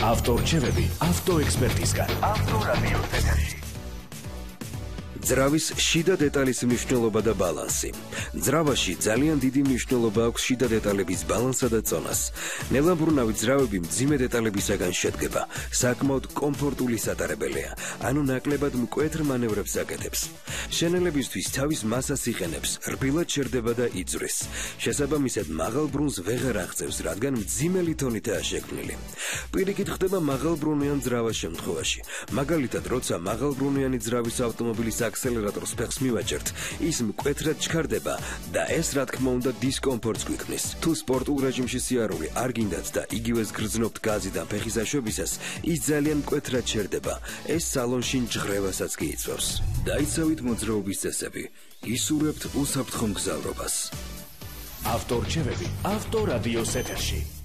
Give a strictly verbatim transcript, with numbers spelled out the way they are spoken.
ავტორჩევები ავტოექსპერტისგან. ავტორადიო ეთერში. ძრავის შიდა დეტალის მნიშვნელობა და ბალანსი. ძრავაში ძალიან დიდი მნიშვნელობა აქვს შიდა დეტალების ბალანსსა და წონას. ნელამბრუნავი ძრავები მძიმე დეტალებისაგან შედგება, საკმაოდ კომფორტული სატარებელია, ანუ ნაკლებად მკვეთრ მანევრებს აკეთებს. შენელებისთვის თავის მასას იყენებს, რბილად შერდება და იწვრის. შესაბამისად, მაღალ ბრუნს ვეღარ აღწევს, რადგან მძიმე ლითონითაა შექმნილი. პირიქით ხდება მაღალბრუნიან ძრავას შემთხვევაში. მაგალითად, როცა მაღალბრუნიანი ძრავის ავტომობილის აქსელერატორს ფეხს მივაჭერთ, ის მკვეთრად ჩქარდება და ეს რა თქმა უნდა დისკომფორტს გვიქმნის. თუ სპორტულ რეჟიმში სიარული არ გინდათ და იგივეს გრძნობთ გაზიდან ფეხის აშვებისას, ის ძალიან მკვეთრად შერდება. ეს სალონში ჭღრევასაც კი იწვევს. დაიცავით მოძრაობის წესები, ისურვებთ უსაფრთხო მგზავრობას. ავტორჩევები ავტორადიოს ეთერში.